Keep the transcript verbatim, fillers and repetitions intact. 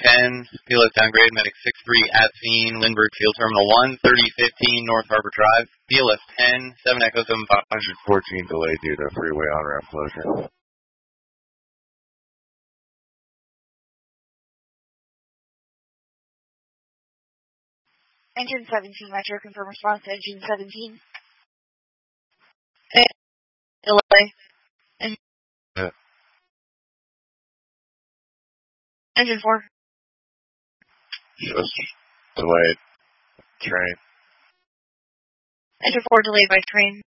ten, P L S downgrade, medic six three at scene, Lindbergh Field Terminal one, thirty fifteen North Harbor Drive, P L S ten, seven Echo seven five. one fourteen delay due to freeway on-ramp closure. Engine seventeen, Metro, confirm response to engine seventeen. Delay. En- Yeah. Engine four. Just delayed train. Engine four delayed by train.